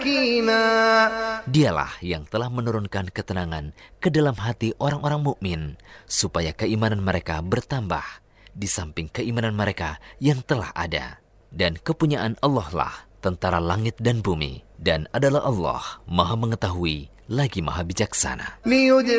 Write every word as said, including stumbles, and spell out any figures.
حكيما. Dialah yang telah menurunkan ketenangan ke dalam hati orang-orang mukmin supaya keimanan mereka bertambah di samping keimanan mereka yang telah ada. Dan kepunyaan Allah lah tentara langit dan bumi, dan adalah Allah Maha Mengetahui lagi Maha Bijaksana.